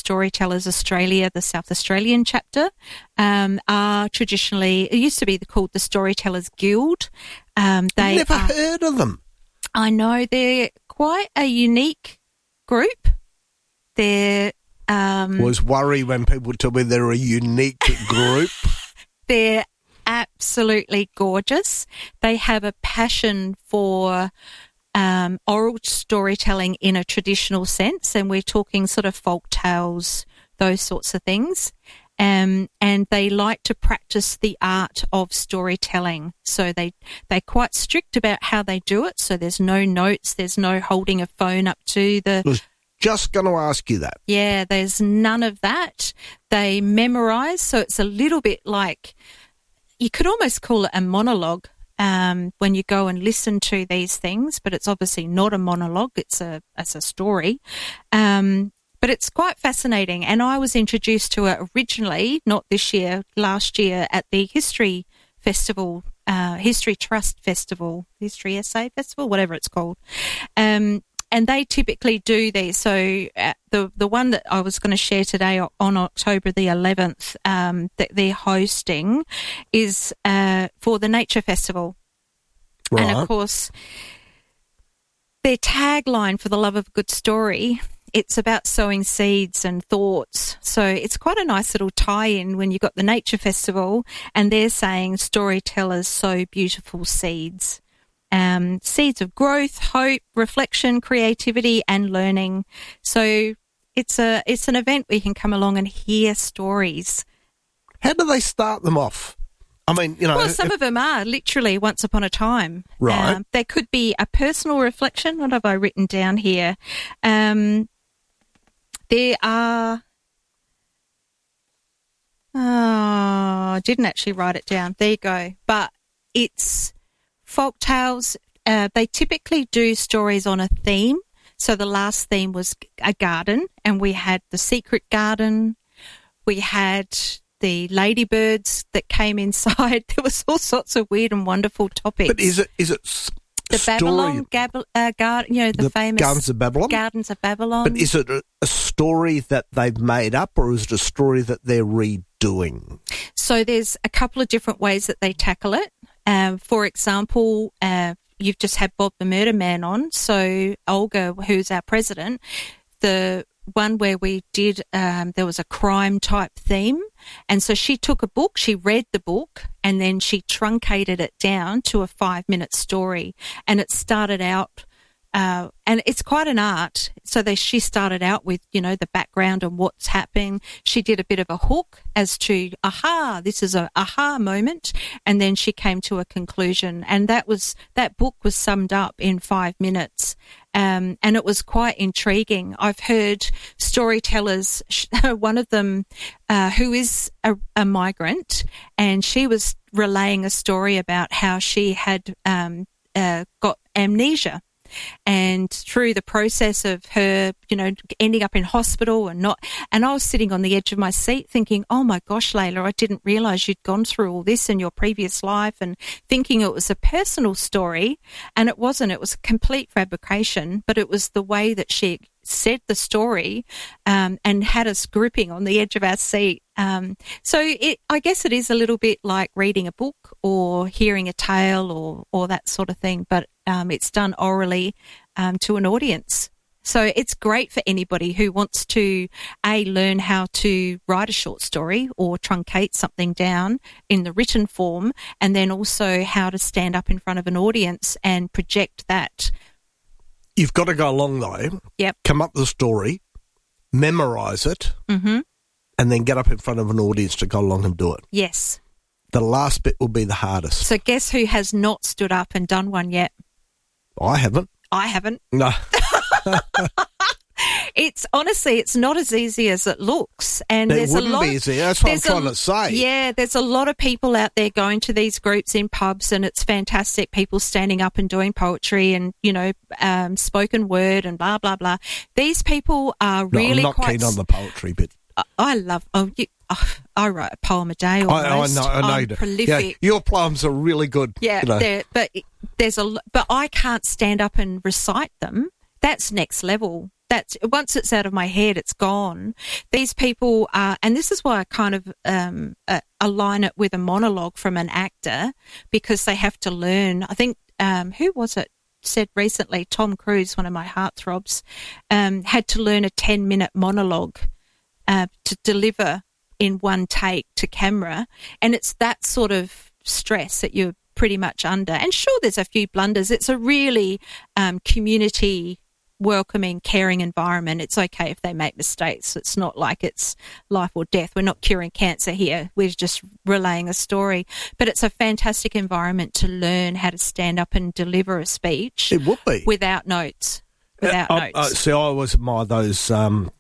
Storytellers Australia, the South Australian chapter, are traditionally, it used to be called the Storytellers Guild. I've never heard of them. I know, they're quite a unique group. They're... was worry when people tell me they're a unique group. They're absolutely gorgeous. They have a passion for oral storytelling in a traditional sense, and we're talking sort of folk tales, those sorts of things. And they like to practice the art of storytelling. So they're quite strict about how they do it. So there's no notes, there's no holding a phone up to the... Just going to ask you that. Yeah, there's none of that. They memorise, so it's a little bit like, you could almost call it a monologue when you go and listen to these things, but it's obviously not a monologue, it's a story. But it's quite fascinating, and I was introduced to it originally, not this year, last year at the History Festival, History Trust Festival, History Essay Festival, whatever it's called. And they typically do these. So the one that I was going to share today on October the 11th that they're hosting is for the Nature Festival. Right. And, of course, their tagline, for the love of a good story, it's about sowing seeds and thoughts. So it's quite a nice little tie-in when you've got the Nature Festival and they're saying storytellers sow beautiful seeds. Seeds of growth, hope, reflection, creativity, and learning. So it's an event where you can come along and hear stories. How do they start them off? I mean, Well, some of them are literally once upon a time. Right. There could be a personal reflection. What have I written down here? There are... Oh, I didn't actually write it down. There you go. But it's... folk tales, they typically do stories on a theme. So the last theme was a garden, and we had the secret garden. We had the ladybirds that came inside. There was all sorts of weird and wonderful topics. But is it the Babylon garden? The famous Gardens of Babylon. Gardens of Babylon. But is it a story that they've made up, or is it a story that they're redoing? So there's a couple of different ways that they tackle it. For example, you've just had Bob the Murder Man on. So Olga, who's our president, the one where we did, there was a crime type theme. And so she took a book, she read the book, and then she truncated it down to a 5-minute story. And it started out, and it's quite an art. So she started out with, the background and what's happening. She did a bit of a hook as to, this is a aha moment. And then she came to a conclusion. And that book was summed up in 5 minutes. And it was quite intriguing. I've heard storytellers, one of them, who is a migrant, and she was relaying a story about how she had, got amnesia. And through the process of her, ending up in hospital and I was sitting on the edge of my seat thinking, oh my gosh, Layla, I didn't realise you'd gone through all this in your previous life, and thinking it was a personal story, and it wasn't. It was a complete fabrication, but it was the way that she said the story and had us gripping on the edge of our seat. So I guess it is a little bit like reading a book or hearing a tale or that sort of thing, but it's done orally to an audience. So it's great for anybody who wants to, learn how to write a short story or truncate something down in the written form, and then also how to stand up in front of an audience and project that. You've got to go along, though. Yep. Come up with a story, memorise it, and then get up in front of an audience to go along and do it. Yes. The last bit will be the hardest. So guess who has not stood up and done one yet? I haven't. I haven't. No. It's not as easy as it looks, and it wouldn't be easy. That's what I'm trying to say. Yeah, there's a lot of people out there going to these groups in pubs, and it's fantastic. People standing up and doing poetry and spoken word and blah blah blah. These people are really I'm not keen on the poetry bit. I love. I write a poem a day. Almost. I know. I'm prolific. Yeah, your poems are really good. Yeah, but I can't stand up and recite them. That's next level. that's once it's out of my head, it's gone. These people are, and this is why I kind of align it with a monologue from an actor, because they have to learn. I think who was it said recently? Tom Cruise, one of my heartthrobs, had to learn a 10-minute monologue to deliver in one take to camera, and it's that sort of stress that you're pretty much under. And sure, there's a few blunders. It's a really community welcoming, caring environment. It's okay if they make mistakes. It's not like it's life or death. We're not curing cancer here. We're just relaying a story. But it's a fantastic environment to learn how to stand up and deliver a speech. It would be. Without notes. Without notes. See, I always admire those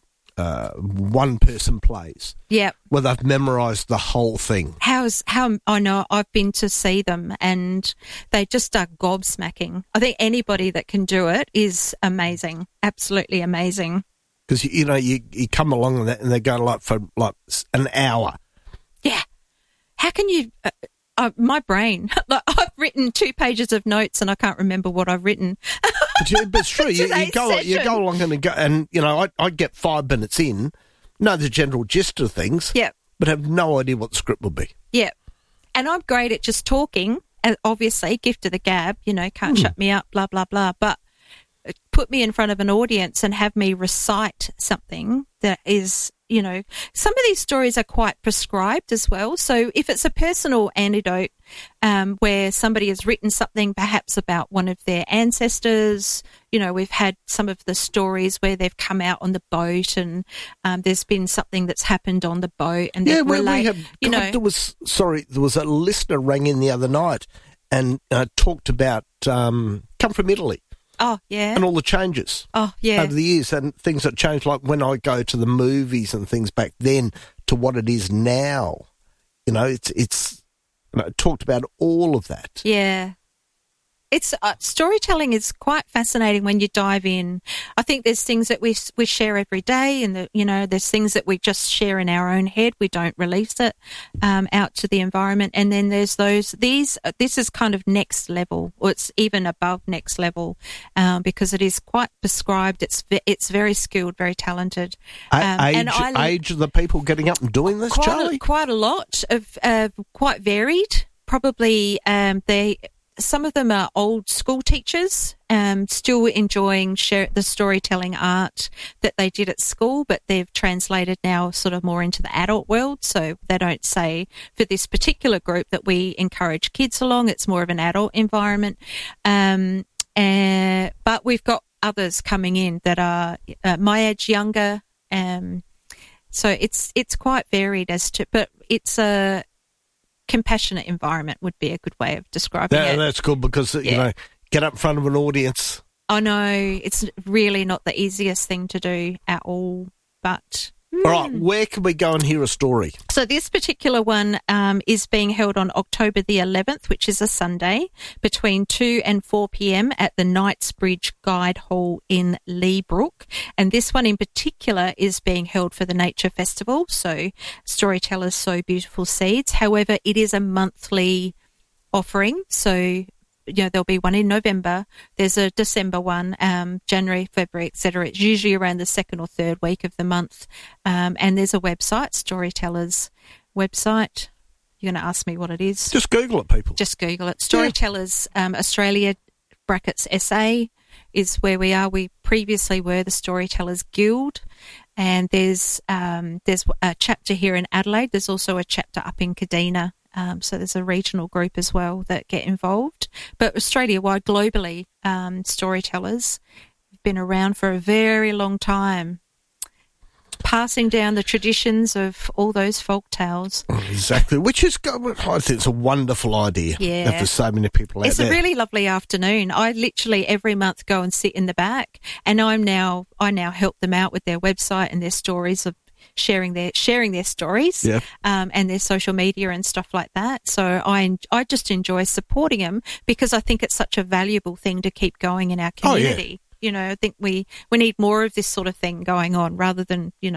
one-person plays. Yeah. Where they've memorised the whole thing. How I know I've been to see them and they just are gobsmacking. I think anybody that can do it is amazing, absolutely amazing. Because you come along and they go for an hour. Yeah. How can you? My brain. I've written 2 pages of notes and I can't remember what I've written. But it's true. you go along and I get 5 minutes in, know the general gist of things, yep, but have no idea what the script will be. Yeah, and I'm great at just talking. Obviously, gift of the gab. Can't shut me up. Blah blah blah. But put me in front of an audience and have me recite something that is. Some of these stories are quite prescribed as well. So if it's a personal anecdote where somebody has written something perhaps about one of their ancestors, we've had some of the stories where they've come out on the boat and there's been something that's happened on the boat. And there was a listener rang in the other night and talked about come from Italy. Oh, yeah. And all the changes. Oh, yeah. Over the years and things that changed, like when I go to the movies and things back then to what it is now. It's talked about all of that. Yeah. It's storytelling is quite fascinating when you dive in. I think there's things that we share every day, and there's things that we just share in our own head. We don't release it out to the environment, and then there's those. This is kind of next level, or it's even above next level, because it is quite prescribed. It's very skilled, very talented. Age of the people getting up and doing this, Charlie? Quite a lot of quite varied. Probably some of them are old school teachers, still enjoying the storytelling art that they did at school, but they've translated now sort of more into the adult world. So they don't say for this particular group that we encourage kids along. It's more of an adult environment. But we've got others coming in that are my age, younger. So it's quite varied but it's a compassionate environment would be a good way of describing it. That's good because, get up in front of an audience. I know, it's really not the easiest thing to do at all, but... All right, where can we go and hear a story? So this particular one is being held on October the 11th, which is a Sunday, between 2 and 4 p.m. at the Knightsbridge Guide Hall in Leabrook. And this one in particular is being held for the Nature Festival, so Storytellers Sow Beautiful Seeds. However, it is a monthly offering, so... there'll be one in November. There's a December one, January, February, etc. It's usually around the 2nd or 3rd week of the month. And there's a website, Storytellers website. You're going to ask me what it is. Just Google it, people. Just Google it. Storytellers Australia (SA) is where we are. We previously were the Storytellers Guild. And there's a chapter here in Adelaide. There's also a chapter up in Kadina. So there's a regional group as well that get involved. But Australia-wide, globally, storytellers have been around for a very long time, passing down the traditions of all those folk tales. Exactly, which is, I think it's a wonderful idea. Yeah. There's so many people out there. It's a really lovely afternoon. I literally every month go and sit in the back, and I now help them out with their website and their stories of sharing their stories, and their social media and stuff like that. So I just enjoy supporting them because I think it's such a valuable thing to keep going in our community. I think we need more of this sort of thing going on rather than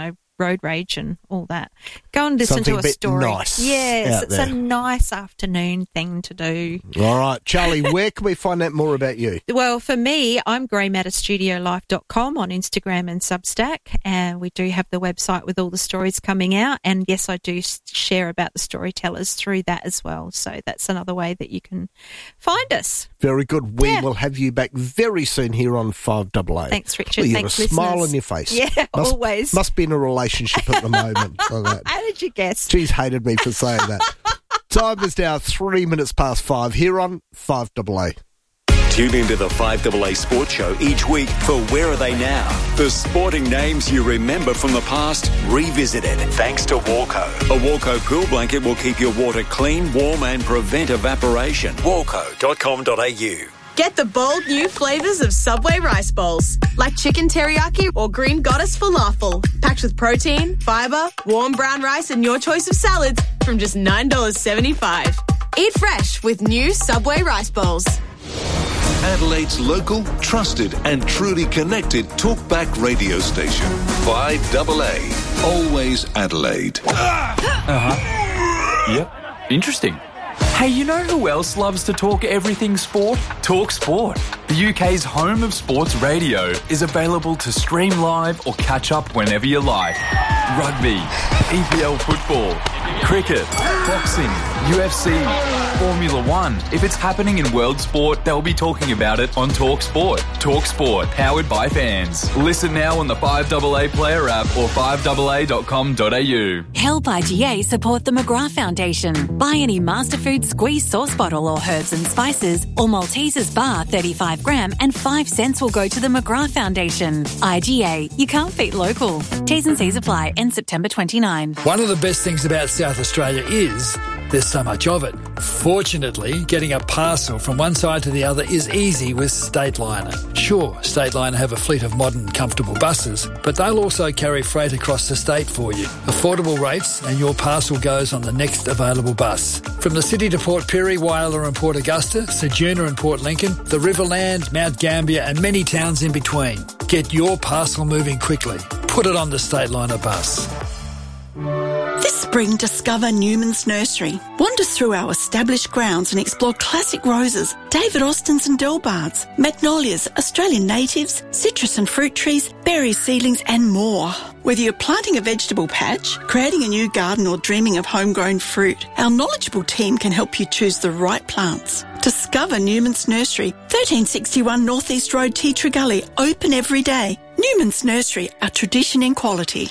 road rage and all that. Go and listen Something to a a bit story. nice Yes, out it's there. a nice afternoon thing to do. All right, Charlie, where can we find out more about you? Well, for me, I'm greymatterstudiolife.com on Instagram and Substack, and we do have the website with all the stories coming out. And yes, I do share about the storytellers through that as well. So that's another way that you can find us. Very good. We will have you back very soon here on 5AA. Thanks, Richard. Well, you Thanks, have a smile listeners. on your face. Yeah, always. Must be in a relationship at the moment. Like that. How did you guess? She's hated me for saying that. Time is now 3 minutes past 5 here on 5AA. Tune into the 5AA Sports Show each week for Where Are They Now? The sporting names you remember from the past, revisited. Thanks to Walco. A Walco pool blanket will keep your water clean, warm and prevent evaporation. Walco.com.au. Get the bold new flavours of Subway rice bowls, like chicken teriyaki or green goddess falafel, packed with protein, fibre, warm brown rice and your choice of salads from just $9.75. Eat fresh with new Subway rice bowls. Adelaide's local, trusted and truly connected talkback radio station. 5AA. Always Adelaide. Yep. Interesting. Hey, you know who else loves to talk everything sport? Talk Sport. The UK's home of sports radio is available to stream live or catch up whenever you like. Rugby, EPL football, cricket, boxing, UFC, Formula One. If it's happening in world sport, they'll be talking about it on Talk Sport. Talk Sport, powered by fans. Listen now on the 5AA Player app or 5AA.com.au. Help IGA support the McGrath Foundation. Buy any Masterfood squeeze sauce bottle or herbs and spices or Maltesers bar 35 gram and 5 cents will go to the McGrath Foundation. IGA, you can't beat local. T's and C's apply. End September 29. One of the best things about South Australia is there's so much of it. Fortunately, getting a parcel from one side to the other is easy with Stateliner. Sure, Stateliner have a fleet of modern, comfortable buses, but they'll also carry freight across the state for you. Affordable rates and your parcel goes on the next available bus. From the city to Port Pirie, Whyalla and Port Augusta, Ceduna and Port Lincoln, the Riverland, Mount Gambier and many towns in between. Get your parcel moving quickly. Put it on the Stateliner bus. This spring, discover Newman's Nursery. Wander through our established grounds and explore classic roses, David Austins and Delbards, magnolias, Australian natives, citrus and fruit trees, berry seedlings and more. Whether you're planting a vegetable patch, creating a new garden or dreaming of homegrown fruit, our knowledgeable team can help you choose the right plants. Discover Newman's Nursery, 1361 North East Road, Teatree Gully, open every day. Newman's Nursery, a tradition in quality.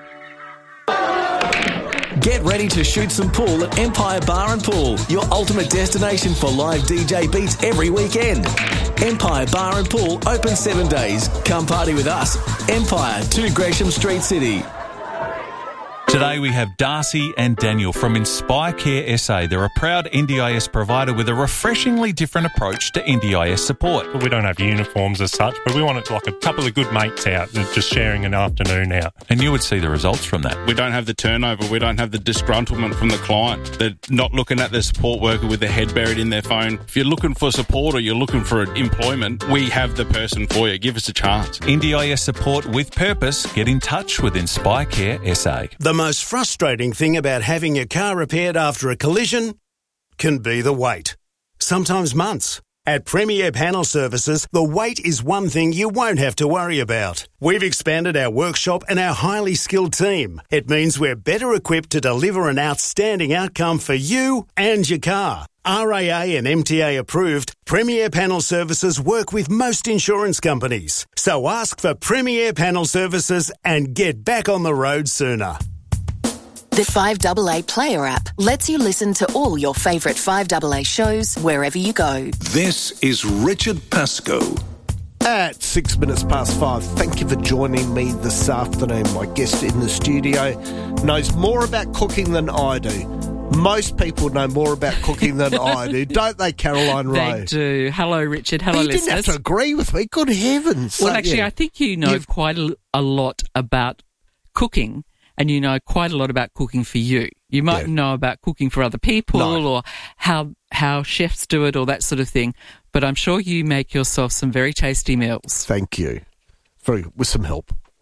Get ready to shoot some pool at Empire Bar and Pool, your ultimate destination for live DJ beats every weekend. Empire Bar and Pool open 7 days. Come party with us. Empire, 2 Gresham Street, City. Today we have Darcy and Daniel from Inspire Care SA. They're a proud NDIS provider with a refreshingly different approach to NDIS support. We don't have uniforms as such, but we want it like a couple of good mates out and just sharing an afternoon out. And you would see the results from that. We don't have the turnover. We don't have the disgruntlement from the client. They're not looking at the support worker with their head buried in their phone. If you're looking for support or you're looking for employment, we have the person for you. Give us a chance. NDIS support with purpose. Get in touch with Inspire Care SA. The most frustrating thing about having your car repaired after a collision can be the wait. Sometimes months. At Premier Panel Services, the wait is one thing you won't have to worry about. We've expanded our workshop and our highly skilled team. It means we're better equipped to deliver an outstanding outcome for you and your car. RAA and MTA approved, Premier Panel Services work with most insurance companies. So ask for Premier Panel Services and get back on the road sooner. The 5AA Player app lets you listen to all your favourite 5AA shows wherever you go. This is Richard Pascoe. At 6 minutes past 5, thank you for joining me this afternoon. My guest in the studio knows more about cooking than I do. Most people know more about cooking than I do, don't they, Caroline Rowe? They do. Hello, Richard. Hello, listeners. You didn't have to agree with me. Good heavens. Well, actually, I think you know quite a lot about cooking. And you know quite a lot about cooking for you. You might know about cooking for other people or how chefs do it or that sort of thing. But I'm sure you make yourself some very tasty meals. Thank you. With some help.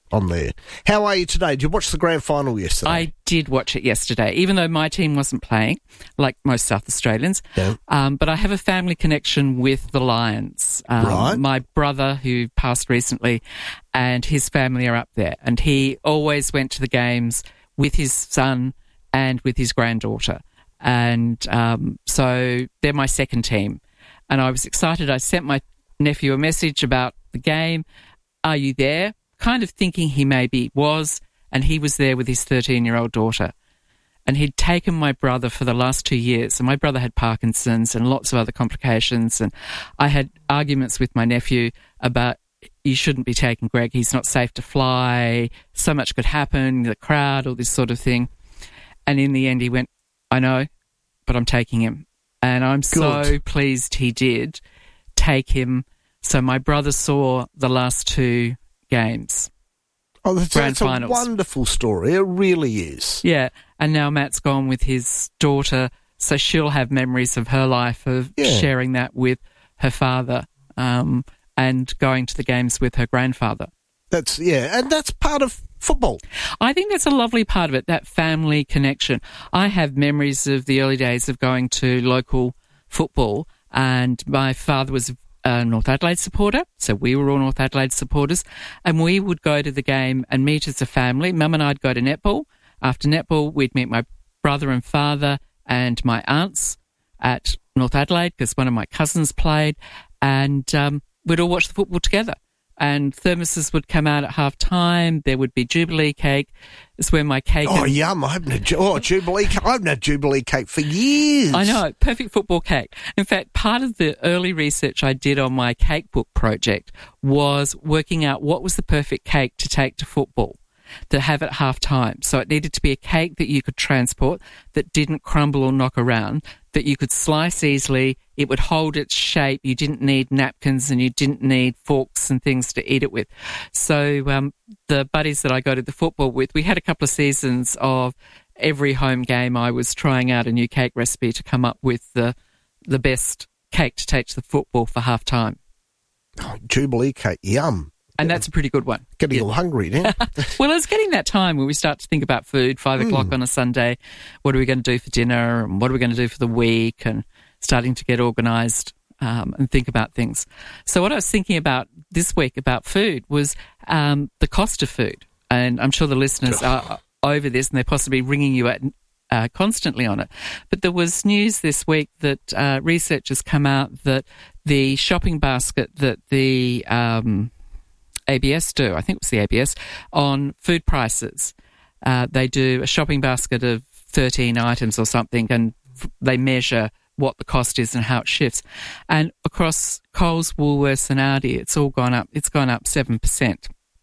on there. How are you today? Did you watch the grand final yesterday? I did watch it yesterday, even though my team wasn't playing, like most South Australians. Yeah. But I have a family connection with the Lions. Right. My brother, who passed recently, and his family are up there. And he always went to the games with his son and with his granddaughter. And so they're my second team. And I was excited. I sent my nephew a message about the game. Are you there? Kind of thinking he maybe was, and he was there with his 13-year-old daughter. And he'd taken my brother for the last 2 years, and my brother had Parkinson's and lots of other complications, and I had arguments with my nephew about, you shouldn't be taking Greg, he's not safe to fly, so much could happen, the crowd, all this sort of thing. And in the end he went, I know, but I'm taking him. And I'm so pleased he did take him. So my brother saw the last 2 games. Oh, that's a finals. Wonderful story. It really is. Yeah, and now Matt's gone with his daughter, so she'll have memories of her life of sharing that with her father and going to the games with her grandfather. And that's part of football. I think that's a lovely part of it, that family connection. I have memories of the early days of going to local football, and my father was a North Adelaide supporter, so we were all North Adelaide supporters, and we would go to the game and meet as a family. Mum and I'd go to netball. After netball, we'd meet my brother and father and my aunts at North Adelaide because one of my cousins played, and we'd all watch the football together. And thermoses would come out at half-time. There would be Jubilee cake. It's where my cake... Oh, yum. I haven't had Jubilee cake. I haven't had Jubilee cake for years. I know. Perfect football cake. In fact, part of the early research I did on my cake book project was working out what was the perfect cake to take to football, to have at half-time. So it needed to be a cake that you could transport, that didn't crumble or knock around, that you could slice easily. It would hold its shape. You didn't need napkins and you didn't need forks and things to eat it with. So the buddies that I go to the football with, we had a couple of seasons of every home game I was trying out a new cake recipe to come up with the best cake to take to the football for half-time. Oh, Jubilee cake, yum. And that's a pretty good one. Getting all hungry now. Well, it's getting that time where we start to think about food, 5 o'clock on a Sunday. What are we going to do for dinner? And what are we going to do for the week? And starting to get organised and think about things. So what I was thinking about this week about food was the cost of food. And I'm sure the listeners are over this and they're possibly ringing you at constantly on it. But there was news this week that research has come out that the shopping basket that the... ABS do, I think it was the ABS, on food prices. They do a shopping basket of 13 items or something, and they measure what the cost is and how it shifts. And across Coles, Woolworths and Aldi, it's all gone up. It's gone up 7%.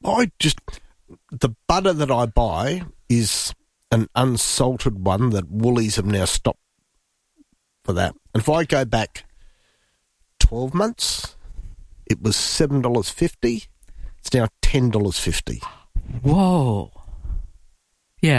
The butter that I buy is an unsalted one that Woolies have now stopped for that. And if I go back 12 months, it was $7.50. It's now $10.50. Whoa. Yeah.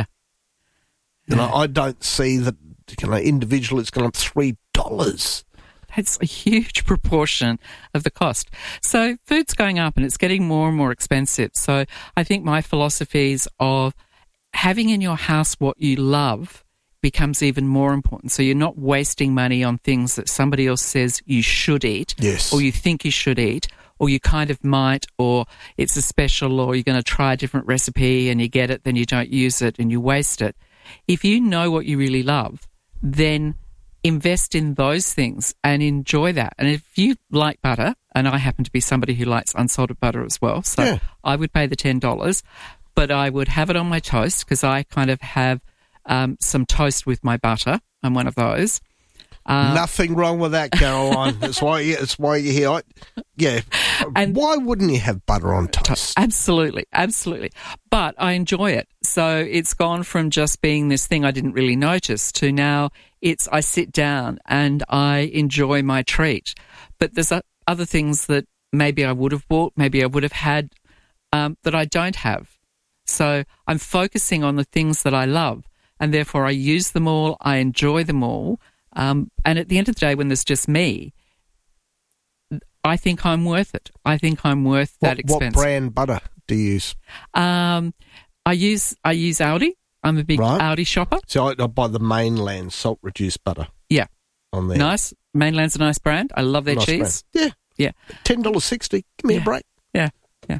I don't see that, individually it's gone up $3. That's a huge proportion of the cost. So food's going up and it's getting more and more expensive. So I think my philosophies of having in your house what you love becomes even more important. So you're not wasting money on things that somebody else says you should eat, or you think you should eat, or you kind of might, or it's a special, or you're going to try a different recipe and you get it, then you don't use it and you waste it. If you know what you really love, then invest in those things and enjoy that. And if you like butter, and I happen to be somebody who likes unsalted butter as well, so I would pay the $10, but I would have it on my toast because I kind of have some toast with my butter. I'm one of those. Nothing wrong with that, Caroline. That's why you're here. And why wouldn't you have butter on toast? Absolutely. But I enjoy it. So it's gone from just being this thing I didn't really notice to now I sit down and I enjoy my treat. But there's other things that maybe I would have bought, maybe I would have had that I don't have. So I'm focusing on the things that I love, and therefore I use them all, I enjoy them all. And at the end of the day, when there's just me, I think I'm worth it. I think I'm worth that expense. What brand butter do you use? I use Aldi. I'm a big Aldi shopper. So I buy the Mainland salt reduced butter. Yeah. On there. Nice. Mainland's a nice brand. I love their cheese. Brand. Yeah. $10.60. Give me a break. Yeah.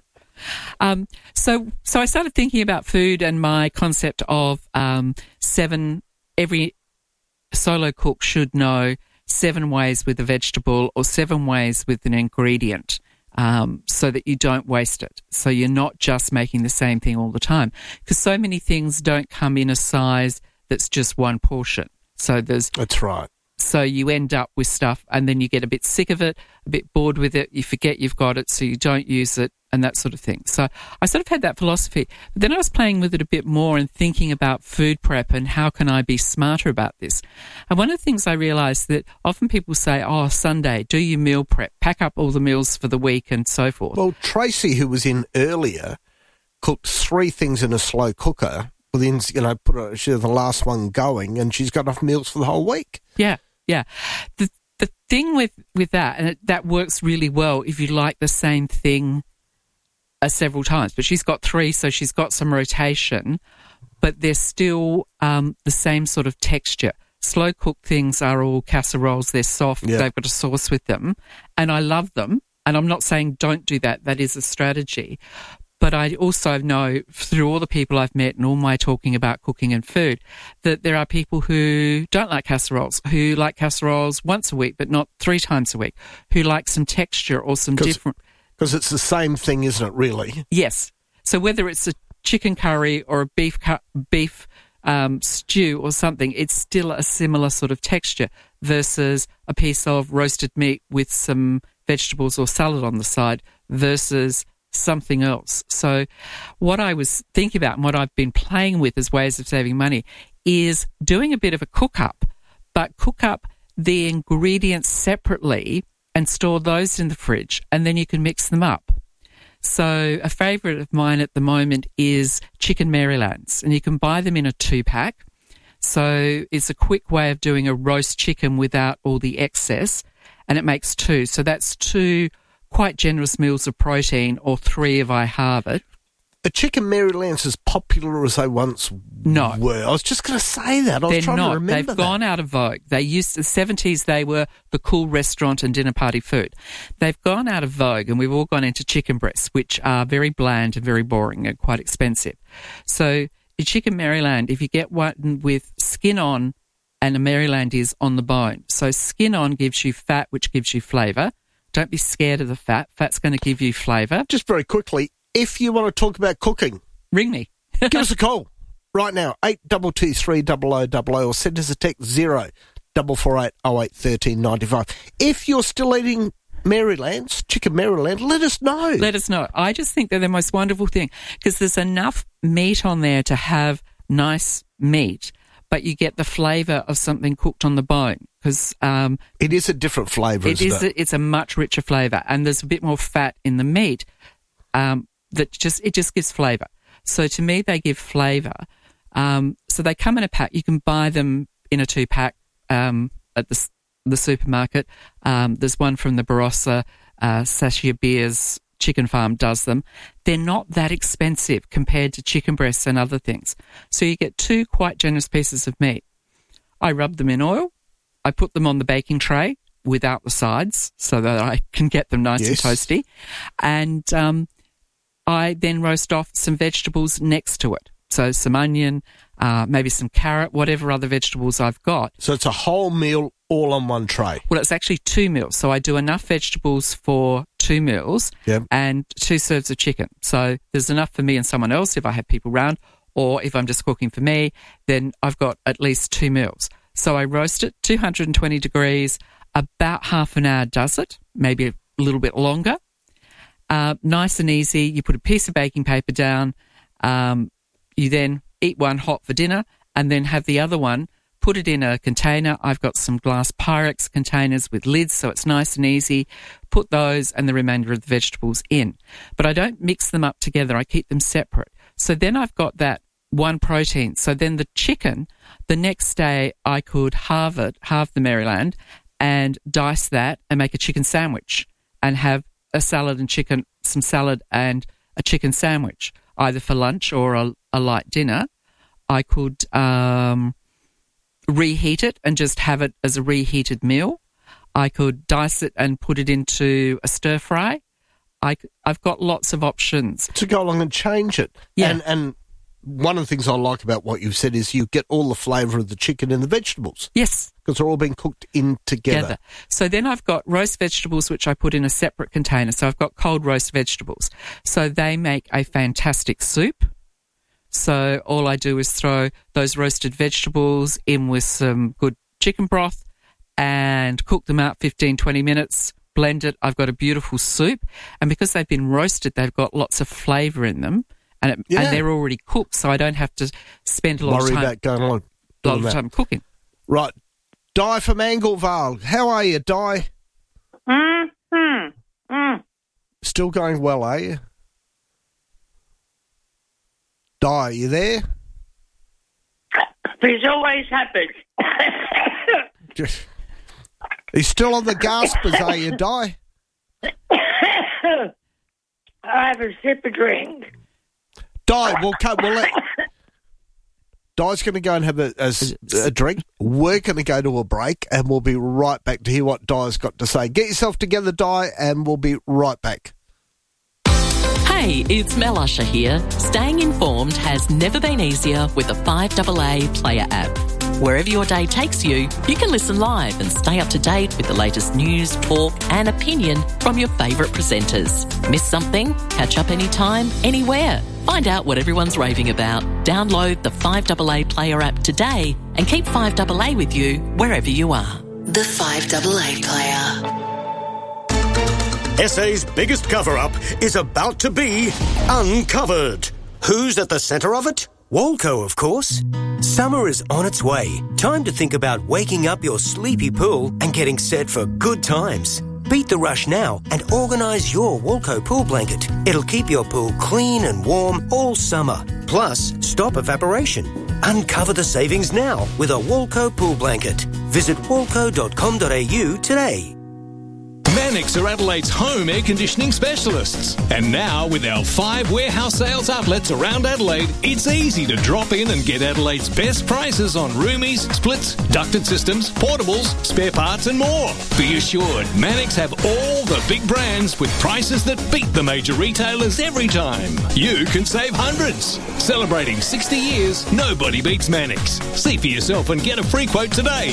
So I started thinking about food and my concept of 7. Every solo cook should know 7 ways with a vegetable or 7 ways with an ingredient, so that you don't waste it. So you're not just making the same thing all the time, because so many things don't come in a size that's just one portion. That's right. So you end up with stuff and then you get a bit sick of it, a bit bored with it, you forget you've got it, so you don't use it and that sort of thing. So I sort of had that philosophy. But then I was playing with it a bit more and thinking about food prep and how can I be smarter about this. And one of the things I realised that often people say, Sunday, do your meal prep, pack up all the meals for the week and so forth. Well, Tracy, who was in earlier, cooked 3 things in a slow cooker. Within, she's the last one going, and she's got enough meals for the whole week. Yeah. The thing with that, and that works really well if you like the same thing several times. But she's got 3, so she's got some rotation, but they're still the same sort of texture. Slow cooked things are all casseroles. They're soft. Yeah. They've got a sauce with them, and I love them. And I'm not saying don't do that. That is a strategy. But I also know through all the people I've met and all my talking about cooking and food that there are people who don't like casseroles, who like casseroles once a week but not 3 times a week, who like some texture or some different... Because it's the same thing, isn't it, really? Yes. So whether it's a chicken curry or a beef stew or something, it's still a similar sort of texture versus a piece of roasted meat with some vegetables or salad on the side versus something else. So what I was thinking about and what I've been playing with as ways of saving money is doing a bit of a cook-up, but cook up the ingredients separately and store those in the fridge, and then you can mix them up. So a favourite of mine at the moment is chicken Marylands, and you can buy them in a 2-pack. So it's a quick way of doing a roast chicken without all the excess, and it makes 2. So that's 2 quite generous meals of protein, or 3 if I have it. Are chicken Marylands as popular as they once were? I was just going to say that. I was trying to remember They've gone out of vogue. They used to, the 70s, they were the cool restaurant and dinner party food. They've gone out of vogue, and we've all gone into chicken breasts, which are very bland and very boring and quite expensive. So your chicken Maryland, if you get one with skin on, and a Maryland is on the bone. So skin on gives you fat, which gives you flavour. Don't be scared of the fat. Fat's going to give you flavour. Just very quickly, if you want to talk about cooking, ring me. Give us a call right now, 8223 or send us a text 0448 08 13 95. If you're still eating Marylands, chicken Maryland, let us know. Let us know. I just think they're the most wonderful thing because there's enough meat on there to have nice meat, but you get the flavour of something cooked on the bone because it is a different flavour. It's a much richer flavour, and there's a bit more fat in the meat. It just gives flavour. So to me, they give flavour. So they come in a pack. You can buy them in a 2-pack at the supermarket. There's one from the Barossa. Sasha Beers Chicken Farm does them. They're not that expensive compared to chicken breasts and other things. So you get 2 quite generous pieces of meat. I rub them in oil. I put them on the baking tray without the sides so that I can get them nice and toasty. And I then roast off some vegetables next to it. So some onion, maybe some carrot, whatever other vegetables I've got. So it's a whole meal all on one tray? Well, it's actually 2 meals. So I do enough vegetables for 2 meals and 2 serves of chicken. So there's enough for me and someone else if I have people round, or if I'm just cooking for me, then I've got at least 2 meals. So I roast it 220 degrees, about half an hour does it, maybe a little bit longer. Nice and easy. You put a piece of baking paper down. You then eat one hot for dinner and then have the other one, put it in a container. I've got some glass Pyrex containers with lids, so it's nice and easy. Put those and the remainder of the vegetables in. But I don't mix them up together. I keep them separate. So then I've got that one protein. So then the chicken, the next day I could halve the Maryland, and dice that and make a chicken sandwich and have a salad and chicken, some salad and a chicken sandwich, either for lunch or a light dinner. I could reheat it and just have it as a reheated meal. I could dice it and put it into a stir fry. I've got lots of options. To go along and change it. Yeah. And one of the things I like about what you've said is you get all the flavour of the chicken and the vegetables. Yes. Because they're all being cooked in together. So then I've got roast vegetables, which I put in a separate container. So I've got cold roast vegetables. So they make a fantastic soup. So all I do is throw those roasted vegetables in with some good chicken broth and cook them out 15, 20 minutes, blend it. I've got a beautiful soup. And because they've been roasted, they've got lots of flavour in them. And they're already cooked, so I don't have to spend a lot of time cooking. Right. Di from Anglevale. How are you, Di? Still going well, are you? Di, are you there? He's always happy. He's still on the gaspers, are you, Di? I have a sip of drink. Di, we'll let... Di's going to go and have a drink. We're going to go to a break, and we'll be right back to hear what Di's got to say. Get yourself together, Di, and we'll be right back. Hey, it's Mel Usher here. Staying informed has never been easier with the 5AA Player app. Wherever your day takes you, you can listen live and stay up to date with the latest news, talk and opinion from your favourite presenters. Miss something? Catch up anytime, anywhere. Find out what everyone's raving about. Download the 5AA Player app today and keep 5AA with you wherever you are. The 5AA Player. SA's biggest cover-up is about to be uncovered. Who's at the centre of it? Walco, of course. Summer is on its way. Time to think about waking up your sleepy pool and getting set for good times. Beat the rush now and organise your Walco pool blanket. It'll keep your pool clean and warm all summer. Plus, stop evaporation. Uncover the savings now with a Walco pool blanket. Visit walco.com.au today. Mannix are Adelaide's home air conditioning specialists. And now, with our 5 warehouse sales outlets around Adelaide, it's easy to drop in and get Adelaide's best prices on roomies, splits, ducted systems, portables, spare parts and more. Be assured, Mannix have all the big brands with prices that beat the major retailers every time. You can save hundreds. Celebrating 60 years, nobody beats Mannix. See for yourself and get a free quote today.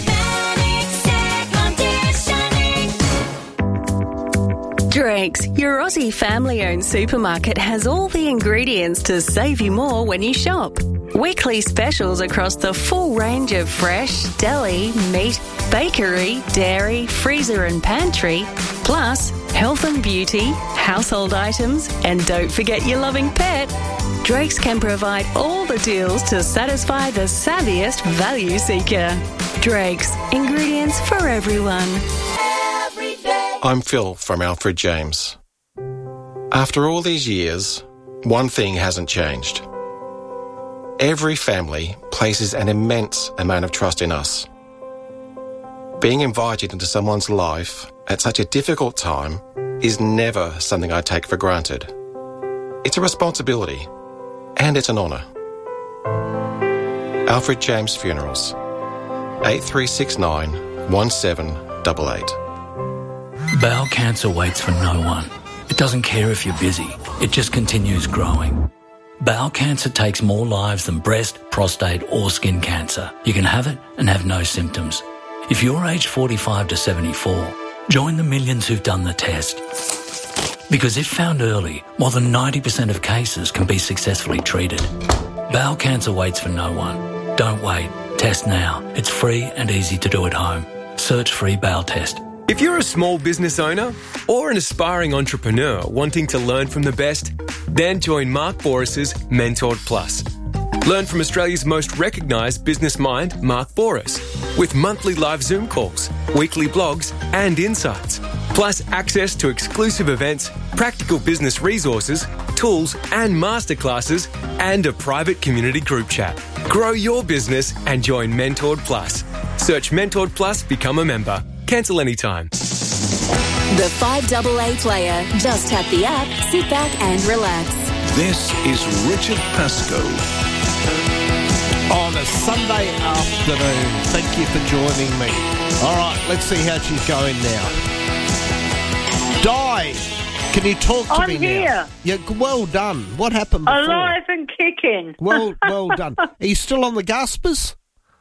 Drake's, your Aussie family-owned supermarket, has all the ingredients to save you more when you shop. Weekly specials across the full range of fresh, deli, meat, bakery, dairy, freezer and pantry, plus health and beauty, household items, and don't forget your loving pet. Drake's can provide all the deals to satisfy the savviest value seeker. Drake's, ingredients for everyone. I'm Phil from Alfred James. After all these years, one thing hasn't changed. Every family places an immense amount of trust in us. Being invited into someone's life at such a difficult time is never something I take for granted. It's a responsibility, and it's an honour. Alfred James Funerals, 8369 1788. Bowel cancer waits for no one. It doesn't care if you're busy. It just continues growing. Bowel cancer takes more lives than breast, prostate or skin cancer. You can have it and have no symptoms. If you're aged 45 to 74, join the millions who've done the test. Because if found early, more than 90% of cases can be successfully treated. Bowel cancer waits for no one. Don't wait. Test now. It's free and easy to do at home. Search free bowel test. If you're a small business owner or an aspiring entrepreneur wanting to learn from the best, then join Mark Boris's Mentored Plus. Learn from Australia's most recognised business mind, Mark Boris, with monthly live Zoom calls, weekly blogs and insights, plus access to exclusive events, practical business resources, tools and masterclasses, and a private community group chat. Grow your business and join Mentored Plus. Search Mentored Plus, become a member. Cancel anytime. The 5AA Player. Just tap the app, sit back and relax. This is Richard Pascoe. On a Sunday afternoon. Thank you for joining me. All right, let's see how she's going now. Di, can you talk to me here. now? Yeah, well done. What happened before? Alive and kicking. Well done. Are you still on the Gaspers?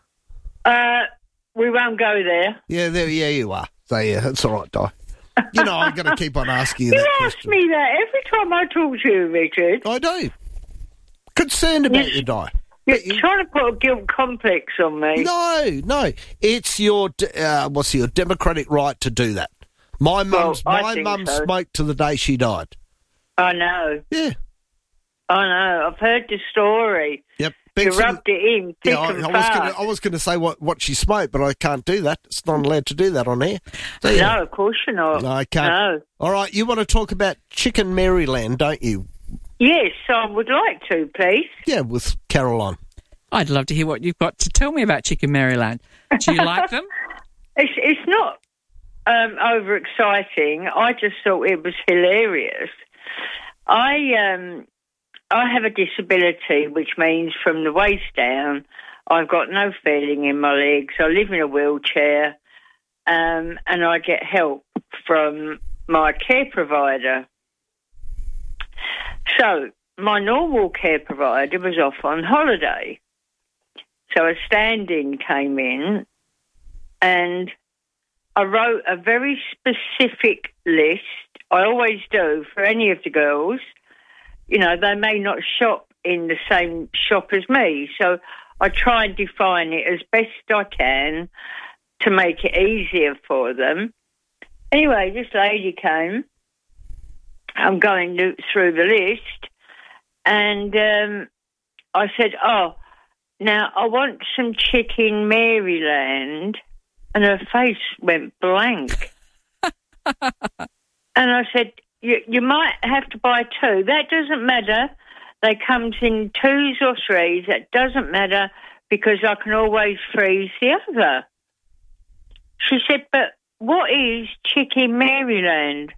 We won't go there. Yeah, you are. So, yeah, that's all right, Di. You know, I'm going to keep on asking you You that ask question. me that every time I talk to you, Richard. I do. Concerned about you, Di. You're trying to put a guilt complex on me. No. It's your democratic right to do that. My mum smoked to the day she died. I know. Yeah. I know. I've heard the story. Yep. You rubbed it in thick and fast. I was going to say what she smoked, but I can't do that. It's not allowed to do that on air. So, No, of course you're not. No, I can't. No. All right, you want to talk about Chicken Maryland, don't you? Yes, I would like to, please. Yeah, with Caroline. I'd love to hear what you've got to tell me about Chicken Maryland. Do you like them? It's not overexciting. I just thought it was hilarious. I have a disability, which means from the waist down, I've got no feeling in my legs. I live in a wheelchair, and I get help from my care provider. So my normal care provider was off on holiday. So a stand-in came in, and I wrote a very specific list. I always do for any of the girls. You know, they may not shop in the same shop as me, so I try and define it as best I can to make it easier for them. Anyway, this lady came. I'm going through the list, and I said, now I want some Chicken Maryland, and her face went blank. And I said, you might have to buy two. That doesn't matter. They comes in twos or threes. That doesn't matter because I can always freeze the other. She said, but what is Chicken Maryland?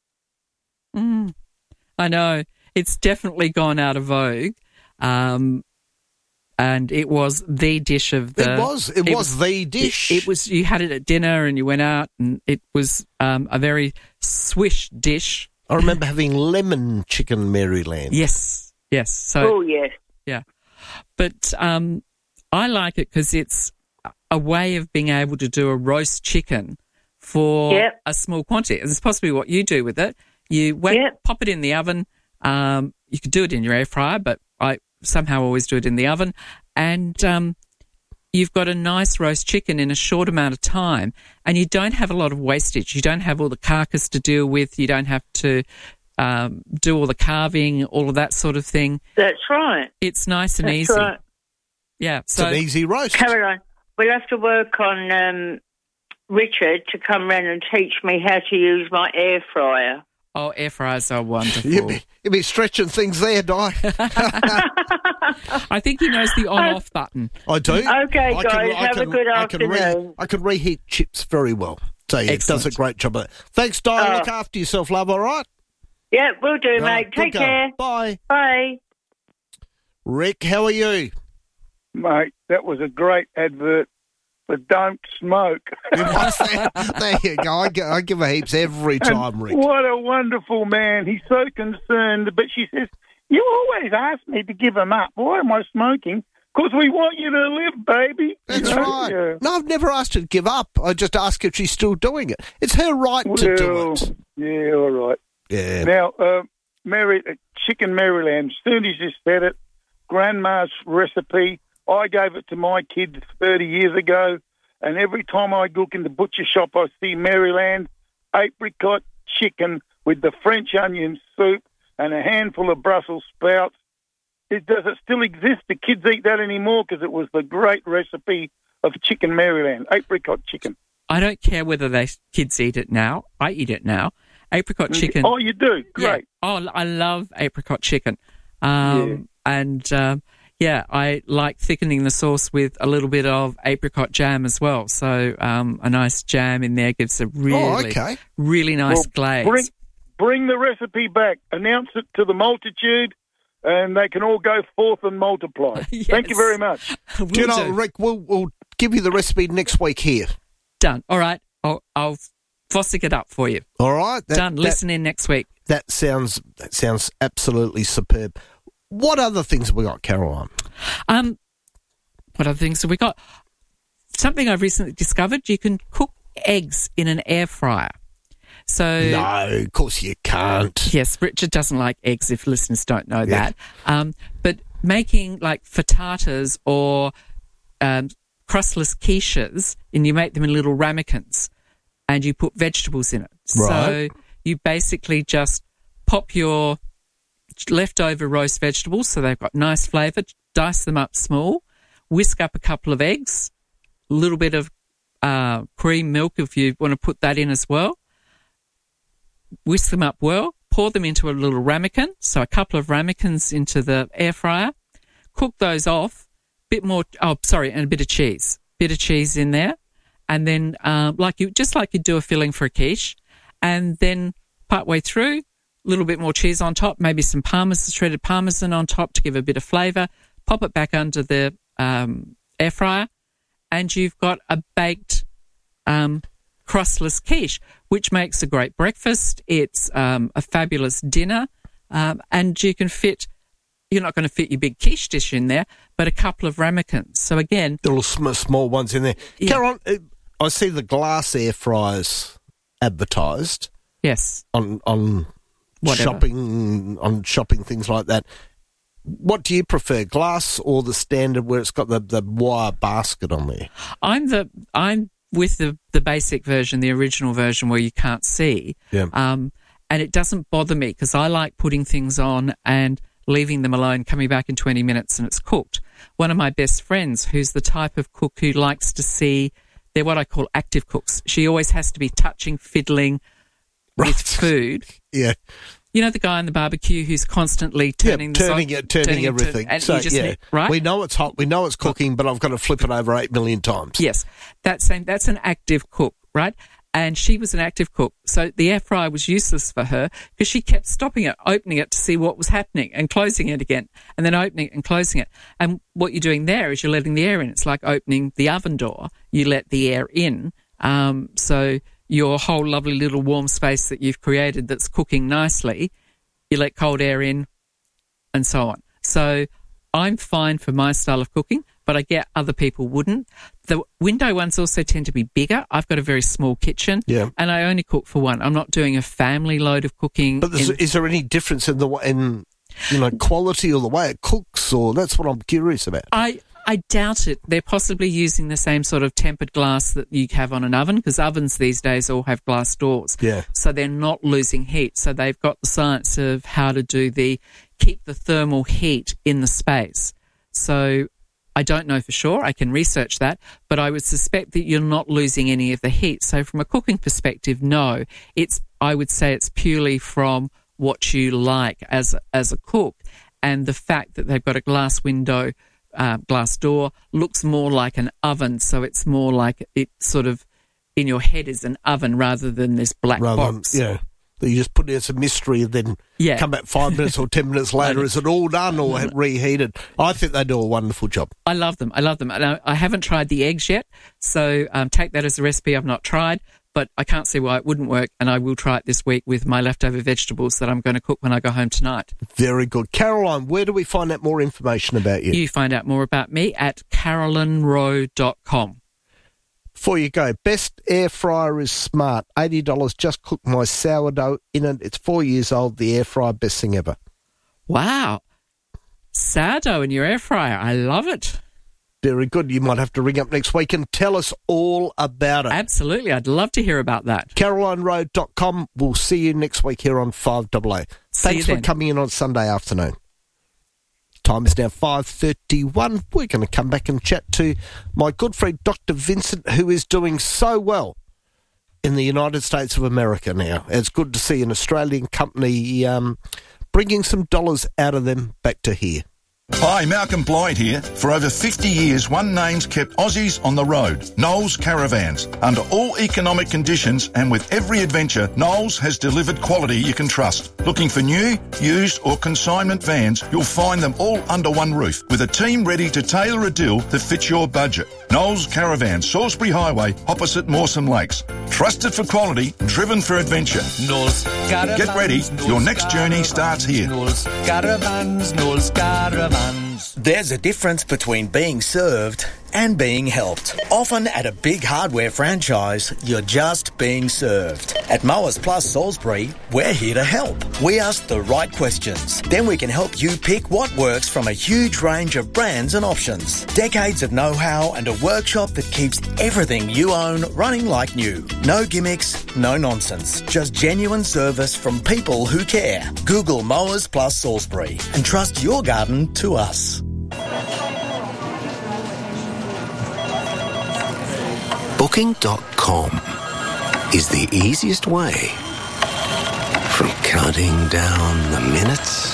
I know. It's definitely gone out of vogue. And it was the dish of the... It was the dish. It was. You had it at dinner and you went out, and it was a very swish dish. I remember having lemon Chicken Maryland. Yes. So, yes. Yeah. But I like it because it's a way of being able to do a roast chicken for a small quantity. And it's possibly what you do with it. You pop it in the oven. You could do it in your air fryer, but I somehow always do it in the oven. And you've got a nice roast chicken in a short amount of time, and you don't have a lot of wastage. You don't have all the carcass to deal with. You don't have to do all the carving, all of that sort of thing. That's right. It's nice and easy. Right. Yeah, it's an easy roast. Caroline, we'll have to work on Richard to come round and teach me how to use my air fryer. Oh, air fryers are wonderful. You'll be stretching things there, Di. I think he knows the on-off button. I do. Okay, guys, have a good afternoon. I can reheat chips very well. So, yeah, it does a great job of it. Thanks, Di. Look after yourself, love, all right? Yeah, will do, mate. Take care. Bye. Bye. Rick, how are you? Mate, that was a great advert for Don't Smoke. There you go. I give her heaps every time, Rick. What a wonderful man. He's so concerned. But she says, you always ask me to give him up. Why am I smoking? Because we want you to live, baby. That's right. Yeah. No, I've never asked her to give up. I just ask if she's still doing it. It's her right to do it. Yeah, all right. Yeah. Now, Chicken Maryland, as soon as you said it, Grandma's recipe, I gave it to my kids 30 years ago, and every time I look in the butcher shop, I see Maryland apricot chicken with the French onion soup and a handful of Brussels sprouts. Does it still exist? The kids eat that anymore because it was the great recipe of Chicken Maryland, apricot chicken. I don't care whether kids eat it now. I eat it now. Apricot chicken. Oh, you do? Great. Yeah. Oh, I love apricot chicken. And I like thickening the sauce with a little bit of apricot jam as well. So a nice jam in there gives a really nice glaze. Bring the recipe back. Announce it to the multitude. and they can all go forth and multiply. Yes. Thank you very much. Do you know, Rick, we'll give you the recipe next week here. Done. All right. I'll fossick it up for you. All right. Done. Listen in next week. That sounds absolutely superb. What other things have we got, Caroline? What other things have we got? Something I've recently discovered, you can cook eggs in an air fryer. So no, of course you can't. Yes, Richard doesn't like eggs, if listeners don't know that. But making like frittatas or crustless quiches, and you make them in little ramekins, and you put vegetables in it. Right. So you basically just pop your leftover roast vegetables, so they've got nice flavour, dice them up small, whisk up a couple of eggs, a little bit of cream milk if you want to put that in as well. Whisk them up well, pour them into a little ramekin, so a couple of ramekins into the air fryer, cook those off, and a bit of cheese. Bit of cheese in there, and then like you do a filling for a quiche, and then partway through, a little bit more cheese on top, maybe some shredded parmesan on top to give a bit of flavour, pop it back under the air fryer, and you've got a baked crustless quiche, which makes a great breakfast. It's a fabulous dinner, and you're not going to fit your big quiche dish in there, but a couple of ramekins. So again, little small ones in there. Yeah. Caroline, I see the glass air fryers advertised. Yes. On shopping things like that. What do you prefer, glass or the standard where it's got the wire basket on there? I'm with the basic version, the original version where you can't see. Yeah. And it doesn't bother me because I like putting things on and leaving them alone, coming back in 20 minutes and it's cooked. One of my best friends, who's the type of cook who likes to see, they're what I call active cooks. She always has to be touching, fiddling with food. Yeah. You know the guy on the barbecue who's constantly turning everything. And so, you just right? We know it's hot, we know it's cooking, but I've got to flip it over 8 million times. Yes. That's an active cook, right? And she was an active cook. So the air fryer was useless for her because she kept stopping it, opening it to see what was happening and closing it again, and then opening it and closing it. And what you're doing there is you're letting the air in. It's like opening the oven door. You let the air in. So your whole lovely little warm space that you've created that's cooking nicely, you let cold air in and so on. So I'm fine for my style of cooking, but I get other people wouldn't. The window ones also tend to be bigger. I've got a very small kitchen, and I only cook for one. I'm not doing a family load of cooking. But is there any difference in quality or the way it cooks? Or that's what I'm curious about. I doubt it. They're possibly using the same sort of tempered glass that you have on an oven, because ovens these days all have glass doors. Yeah. So they're not losing heat. So they've got the science of how to keep the thermal heat in the space. So I don't know for sure. I can research that, but I would suspect that you're not losing any of the heat. So from a cooking perspective, no. I would say it's purely from what you like as a cook, and the fact that they've got a glass window, glass door, looks more like an oven. So it's more like it sort of in your head is an oven rather than this black box. Yeah. You just put it as a mystery and then come back 5 minutes or 10 minutes later. Is it all done or reheated? I think they do a wonderful job. I love them. And I haven't tried the eggs yet, so take that as a recipe I've not tried, but I can't see why it wouldn't work, and I will try it this week with my leftover vegetables that I'm going to cook when I go home tonight. Very good. Caroline, where do we find out more information about you? You find out more about me at carolinrowe.com. Before you go, best air fryer is smart. $80, just cooked my sourdough in it. It's 4 years old, the air fryer, best thing ever. Wow. Sourdough in your air fryer. I love it. Very good. You might have to ring up next week and tell us all about it. Absolutely. I'd love to hear about that. CarolineRowe.com. We'll see you next week here on 5AA. Thanks for coming in on Sunday afternoon. Time is now 5:31. We're going to come back and chat to my good friend Dr. Vincent, who is doing so well in the United States of America now. It's good to see an Australian company bringing some dollars out of them back to here. Hi, Malcolm Blythe here. For over 50 years, one name's kept Aussies on the road. Knowles Caravans. Under all economic conditions and with every adventure, Knowles has delivered quality you can trust. Looking for new, used or consignment vans, you'll find them all under one roof with a team ready to tailor a deal that fits your budget. Knowles Caravans, Salisbury Highway, opposite Mawson Lakes. Trusted for quality, driven for adventure. Knowles Caravans. Get ready, your next journey starts here. Knowles Caravans, Knowles Caravans. There's a difference between being served and being helped. Often at a big hardware franchise, you're just being served. At Mowers Plus Salisbury, we're here to help. We ask the right questions. Then we can help you pick what works from a huge range of brands and options. Decades of know-how and a workshop that keeps everything you own running like new. No gimmicks, no nonsense. Just genuine service from people who care. Google Mowers Plus Salisbury and trust your garden to us. Booking.com is the easiest way from counting down the minutes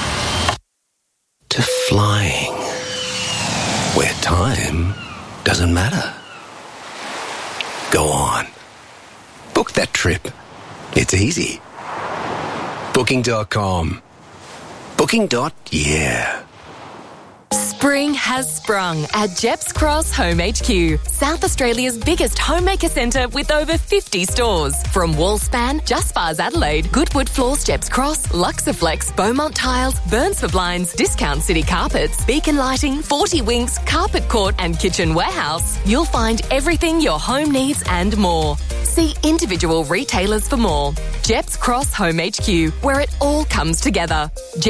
to flying where time doesn't matter. Go on. Book that trip. It's easy. Booking.com. Booking.yeah. Spring has sprung at Jeps Cross Home HQ, South Australia's biggest homemaker centre with over 50 stores. From Wallspan, Just Bars Adelaide, Goodwood Floors Jeps Cross, Luxaflex, Beaumont Tiles, Burns for Blinds, Discount City Carpets, Beacon Lighting, 40 Winks, Carpet Court and Kitchen Warehouse, you'll find everything your home needs and more. See individual retailers for more. Jeps Cross Home HQ, where it all comes together.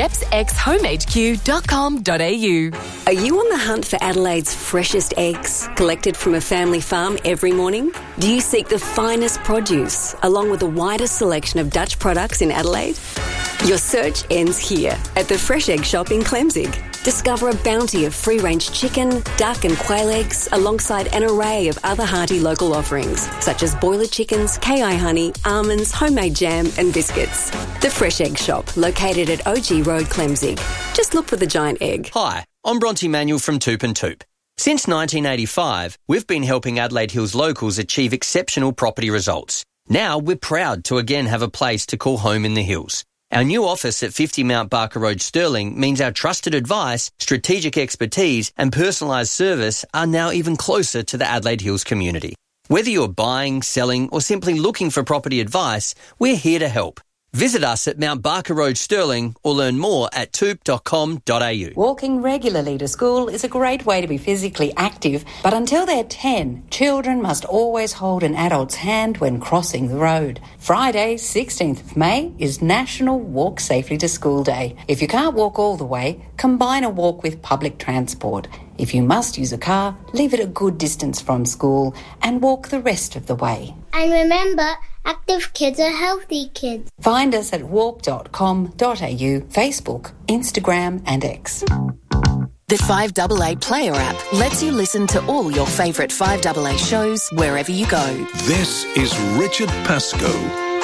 jepsxhomehq.com.au. Are you on the hunt for Adelaide's freshest eggs, collected from a family farm every morning? Do you seek the finest produce, along with the widest selection of Dutch products in Adelaide? Your search ends here, at the Fresh Egg Shop in Clemzig. Discover a bounty of free-range chicken, duck and quail eggs, alongside an array of other hearty local offerings, such as boiler chickens, KI honey, almonds, homemade jam and biscuits. The Fresh Egg Shop, located at OG Road, Clemzig. Just look for the giant egg. Hi, I'm Bronte Manuel from Toop and Toop. Since 1985, we've been helping Adelaide Hills locals achieve exceptional property results. Now we're proud to again have a place to call home in the hills. Our new office at 50 Mount Barker Road, Stirling, means our trusted advice, strategic expertise and personalised service are now even closer to the Adelaide Hills community. Whether you're buying, selling or simply looking for property advice, we're here to help. Visit us at Mount Barker Road, Stirling, or learn more at toop.com.au. Walking regularly to school is a great way to be physically active, but until they're 10, children must always hold an adult's hand when crossing the road. Friday, 16th of May, is National Walk Safely to School Day. If you can't walk all the way, combine a walk with public transport. If you must use a car, leave it a good distance from school and walk the rest of the way. And remember, active kids are healthy kids. Find us at walk.com.au, Facebook, Instagram and X. The 5AA Player app lets you listen to all your favourite 5AA shows wherever you go. This is Richard Pascoe.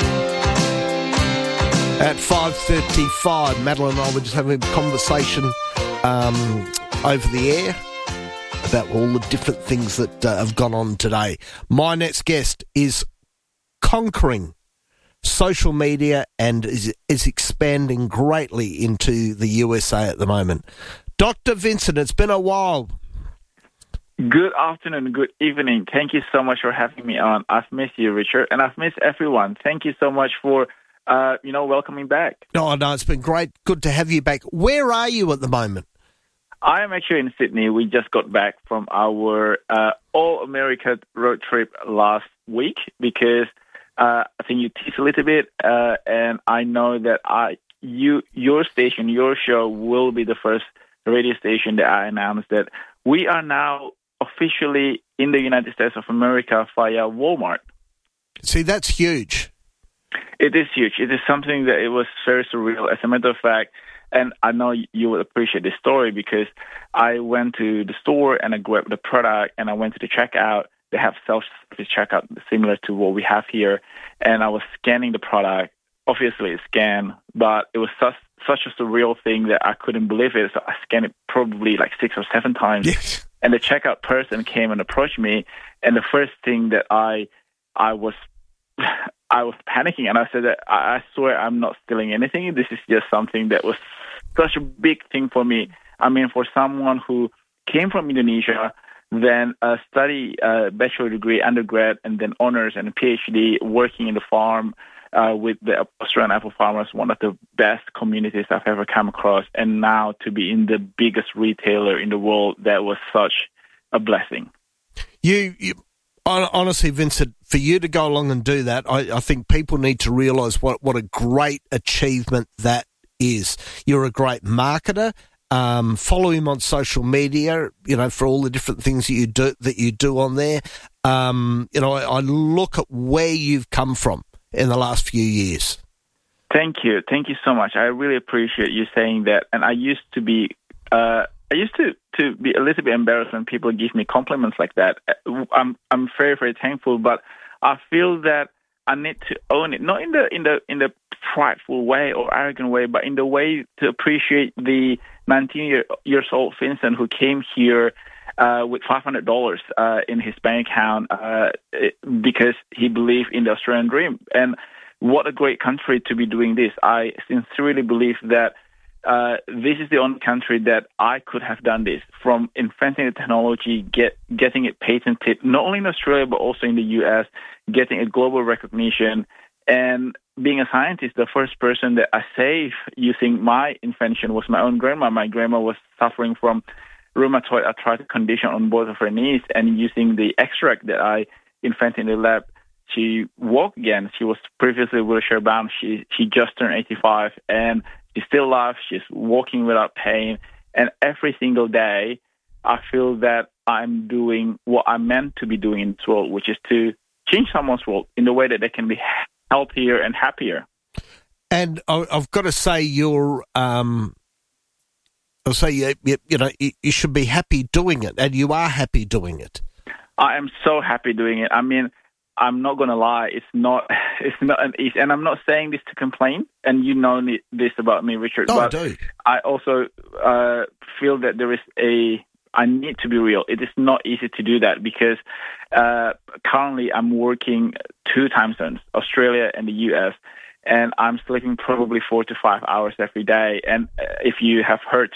At 5:35, Madeline and I were just having a conversation over the air about all the different things that have gone on today. My next guest is conquering social media and is expanding greatly into the USA at the moment. Dr. Vincent, it's been a while. Good afternoon, good evening. Thank you so much for having me on. I've missed you, Richard, and I've missed everyone. Thank you so much for, welcoming back. No, it's been great. Good to have you back. Where are you at the moment? I am actually in Sydney. We just got back from our All-America road trip last week because I think you teased a little bit, and I know that your station, your show will be the first radio station that I announced that we are now officially in the United States of America via Walmart. See, that's huge. It is huge. It is something that it was very surreal. As a matter of fact, and I know you would appreciate this story because I went to the store and I grabbed the product and I went to the checkout. They have self-service checkout similar to what we have here. And I was scanning the product. Obviously, it's scanned, but it was such a surreal thing that I couldn't believe it. So I scanned it probably like 6 or 7 times. Yes. And the checkout person came and approached me. And the first thing that I was panicking, and I said that I swear I'm not stealing anything. This is just something that was such a big thing for me. I mean, for someone who came from Indonesia, then study a bachelor degree, undergrad, and then honors and a PhD, working in the farm with the Australian apple farmers, one of the best communities I've ever come across, and now to be in the biggest retailer in the world, that was such a blessing. You honestly, Vincent, for you to go along and do that, I think people need to realise what a great achievement that is. You're a great marketer. Follow him on social media, for all the different things that you do on there. I look at where you've come from in the last few years. Thank you so much. I really appreciate you saying that. And I used to be a little bit embarrassed when people give me compliments like that. I'm very, very thankful, but I feel that I need to own it, not in the prideful way or arrogant way, but in the way to appreciate the 19 years old Vincent who came here with $500 in his bank account because he believed in the Australian dream. And what a great country to be doing this. I sincerely believe that this is the only country that I could have done this, from inventing the technology, getting it patented, not only in Australia but also in the US, getting a global recognition, and being a scientist. The first person that I saved using my invention was my own grandma. My grandma was suffering from rheumatoid arthritis condition on both of her knees, and using the extract that I invented in the lab, she walked again. She was previously wheelchair bound. She just turned 85, and she's still alive. She's walking without pain. And every single day, I feel that I'm doing what I'm meant to be doing in this world, which is to change someone's world in the way that they can be healthier and happier. And I've got to say, you should be happy doing it, and you are happy doing it. I am so happy doing it. I mean, I'm not going to lie. It's not an easy, and I'm not saying this to complain. And you know this about me, Richard. Oh, but I do. I also feel that I need to be real. It is not easy to do that because currently I'm working 2 time zones, Australia and the US, and I'm sleeping probably 4 to 5 hours every day. And if you have heard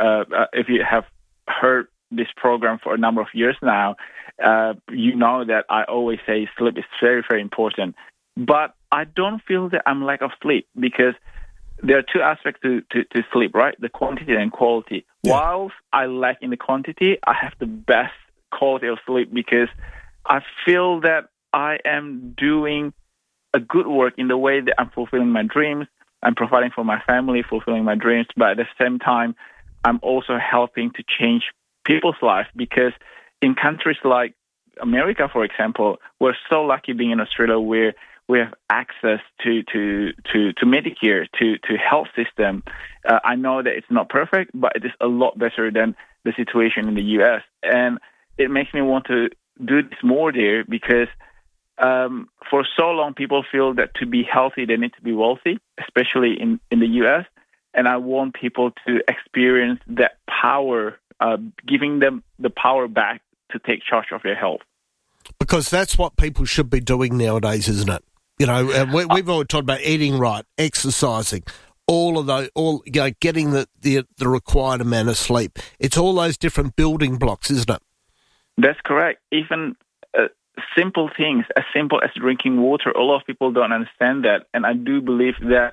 this program for a number of years now, you know that I always say sleep is very, very important. But I don't feel that I'm lack of sleep, because there are 2 aspects to sleep, right? The quantity and quality. Yeah. Whilst I lack in the quantity, I have the best quality of sleep because I feel that I am doing a good work in the way that I'm fulfilling my dreams. I'm providing for my family, fulfilling my dreams, but at the same time, I'm also helping to change people's lives, because in countries like America, for example, we're so lucky being in Australia where we have access to Medicare, to health system. I know that it's not perfect, but it is a lot better than the situation in the US. And it makes me want to do this more there, because for so long people feel that to be healthy they need to be wealthy, especially in the US. And I want people to experience that power, giving them the power back to take charge of their health. Because that's what people should be doing nowadays, isn't it? We've always talked about eating right, exercising, all of those, getting the required amount of sleep. It's all those different building blocks, isn't it? That's correct. Even simple things, as simple as drinking water, a lot of people don't understand that. And I do believe that,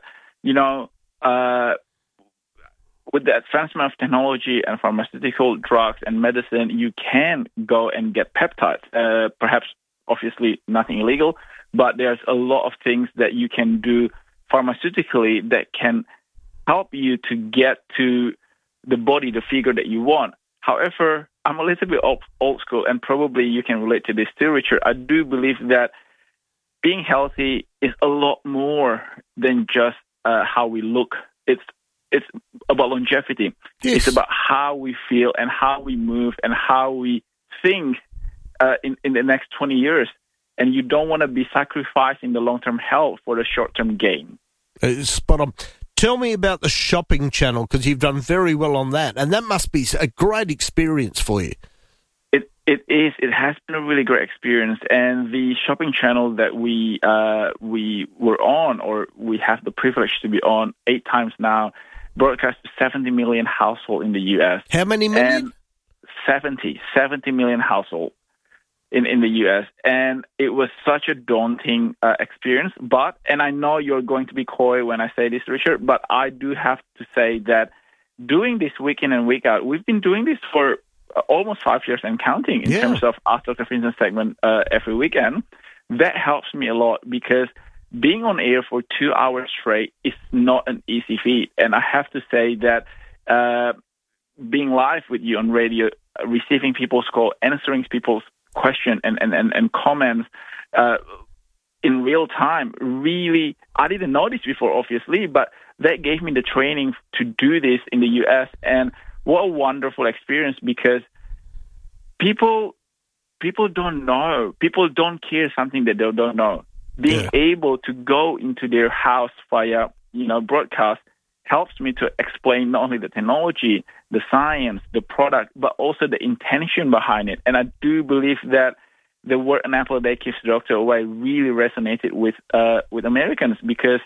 with the advancement of technology and pharmaceutical drugs and medicine, you can go and get peptides. Perhaps, obviously, nothing illegal, but there's a lot of things that you can do pharmaceutically that can help you to get to the body, the figure that you want. However, I'm a little bit old school, and probably you can relate to this too, Richard. I do believe that being healthy is a lot more than just how we look. It's about longevity. Yes. It's about how we feel and how we move and how we think in the next 20 years. And you don't want to be sacrificing the long-term health for the short-term gain. Spot on. Tell me about the shopping channel, because you've done very well on that, and that must be a great experience for you. It is. It has been a really great experience, and the shopping channel that we were on, or we have the privilege to be on 8 times now, broadcast to 70 million households in the U.S. How many million? And 70 million households in the U.S. And it was such a daunting experience. And I know you're going to be coy when I say this, Richard, but I do have to say that doing this week in and week out, we've been doing this for almost 5 years and counting in terms of Ask Dr. Vincent segment every weekend. That helps me a lot, because being on air for 2 hours straight is not an easy feat. And I have to say that being live with you on radio, receiving people's call, answering people's questions and comments in real time, really, I didn't know this before, obviously, but that gave me the training to do this in the U.S. And what a wonderful experience, because people don't know. People don't care something that they don't know. Being able to go into their house via, broadcast helps me to explain not only the technology, the science, the product, but also the intention behind it. And I do believe that the word "an apple a day keeps the doctor away" really resonated with Americans, because,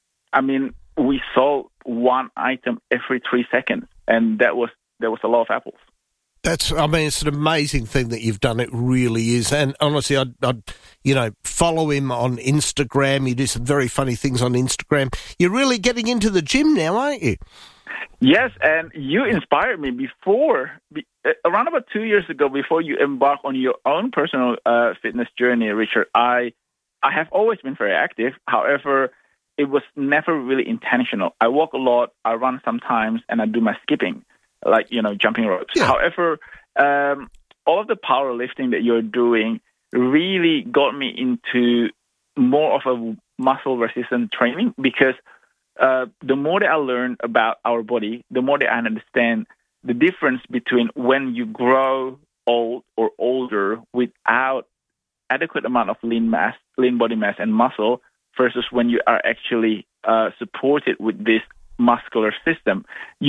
we sold one item every 3 seconds, and there was a lot of apples. It's an amazing thing that you've done. It really is. And honestly, I'd follow him on Instagram. You do some very funny things on Instagram. You're really getting into the gym now, aren't you? Yes, and you inspired me around about 2 years ago, before you embark on your own personal fitness journey, Richard. I have always been very active. However, it was never really intentional. I walk a lot, I run sometimes, and I do my skipping, like, jumping ropes. Yeah. However, all of the powerlifting that you're doing really got me into more of a muscle resistance training, because the more that I learn about our body, the more that I understand the difference between when you grow old or older without adequate amount of lean body mass and muscle, versus when you are actually supported with this muscular system.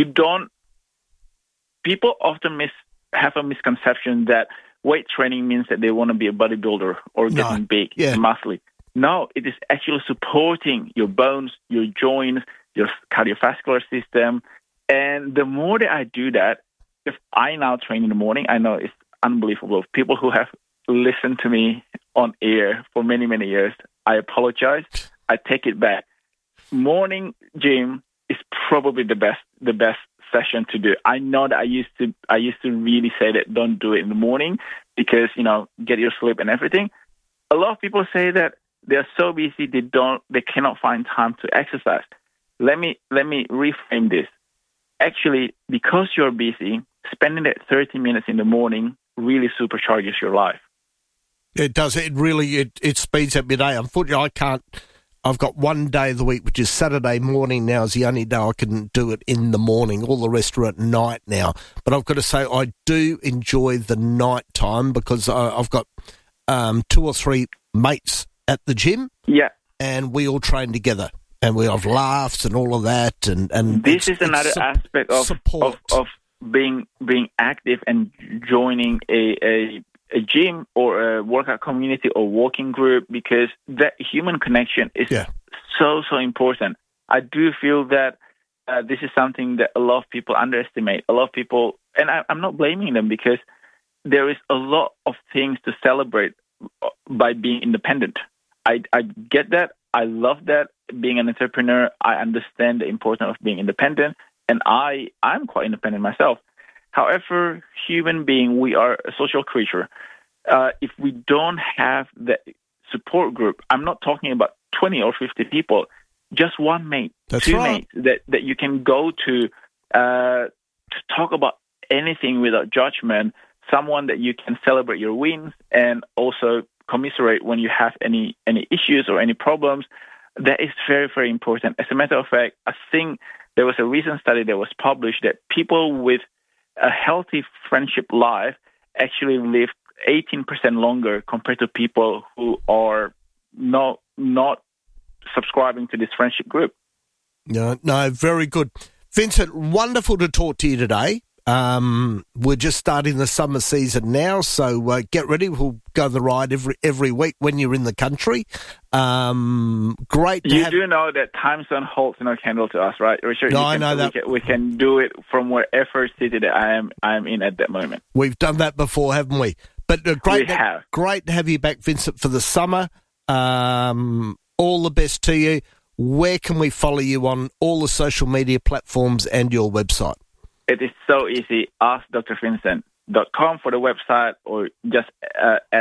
People often have a misconception that weight training means that they want to be a bodybuilder or getting big and muscly. No, it is actually supporting your bones, your joints, your cardiovascular system. And the more that I do that, if I now train in the morning, I know it's unbelievable. People who have listened to me on air for many, many years, I apologize. I take it back. Morning gym is probably the best session to do. I know that I used to really say that don't do it in the morning, because get your sleep and everything. A lot of people say that they're so busy they cannot find time to exercise. Let me reframe this. Actually, because you're busy, spending that 30 minutes in the morning really supercharges your life. It does. It really it speeds up your day. Unfortunately, I can't. I've got one day of the week, which is Saturday morning now, is the only day I can do it in the morning. All the rest are at night now. But I've got to say, I do enjoy the night time, because I've got 2 or 3 mates at the gym. Yeah. And we all train together. And we have laughs and all of that. And this is another aspect of support. of being active and joining a gym or a workout community or walking group, because that human connection is so important. I do feel that this is something that a lot of people underestimate. A lot of people, and I'm not blaming them, because there is a lot of things to celebrate by being independent. I get that. I love that. Being an entrepreneur, I understand the importance of being independent, and I'm quite independent myself. However, human being, we are a social creature. If we don't have the support group, I'm not talking about 20 or 50 people, just one mate, two mates that you can go to talk about anything without judgment, someone that you can celebrate your wins and also commiserate when you have any issues or any problems. That is very, very important. As a matter of fact, I think there was a recent study that was published that people with a healthy friendship life actually live 18% longer compared to people who are not subscribing to this friendship group. No, very good. Vincent, wonderful to talk to you today. We're just starting the summer season now, so get ready. We'll go the ride every week when you're in the country. Great. You do know that time zone holds no candle to us, right, Richard? No, I know that. We can do it from wherever city that I am in at that moment. We've done that before, haven't we? But great to have you back, Vincent, for the summer. All the best to you. Where can we follow you on all the social media platforms and your website? It is so easy. AskDrVincent.com for the website, or just